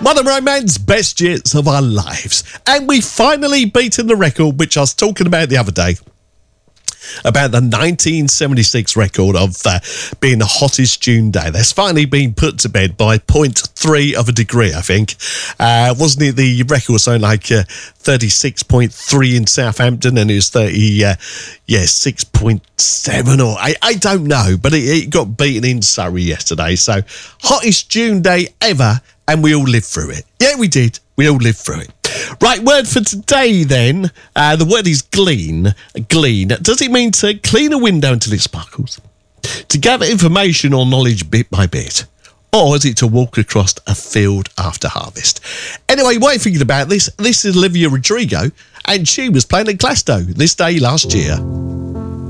Modern Romance, best years of our lives. And we finally beaten the record, which I was talking about the other day, about the 1976 record of being the hottest June day. That's finally been put to bed by 0.3 of a degree, I think. Wasn't it the record something like 36.3 in Southampton, and it was 6.7 or I don't know, but it got beaten in Surrey yesterday. So hottest June day ever, and we all lived through it. Yeah, we did. We all lived through it. Right, word for today then. The word is glean. Glean. Does it mean to clean a window until it sparkles? To gather information or knowledge bit by bit? Or is it to walk across a field after harvest? Anyway, what are you thinking about this? This is Olivia Rodrigo, and she was playing at Glasgow this day last year.